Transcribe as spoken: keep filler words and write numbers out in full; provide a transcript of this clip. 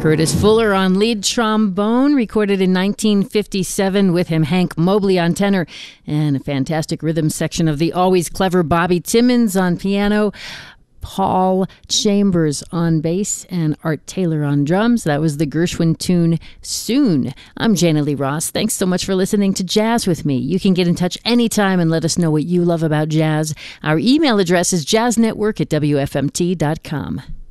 Curtis Fuller on lead trombone, recorded in nineteen fifty-seven with him, Hank Mobley on tenor, and a fantastic rhythm section of the always clever Bobby Timmons on piano, Paul Chambers on bass, and Art Taylor on drums. That was the Gershwin tune, Soon. I'm Jana Lee Ross. Thanks so much for listening to Jazz with me. You can get in touch anytime and let us know what you love about jazz. Our email address is jazznetwork at w f m t dot com.